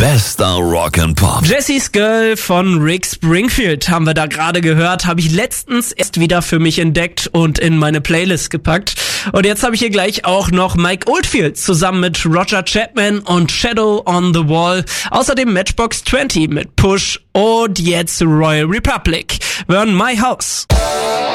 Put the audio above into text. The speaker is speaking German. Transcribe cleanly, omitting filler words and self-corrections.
Bester Rock and Pop. Jesse's Girl von Rick Springfield haben wir da gerade gehört, habe ich letztens erst wieder für mich entdeckt und in meine Playlist gepackt. Und jetzt habe ich hier gleich auch noch Mike Oldfield zusammen mit Roger Chapman und Shadow on the Wall. Außerdem Matchbox 20 mit Push und jetzt Royal Republic. Wir hören My House.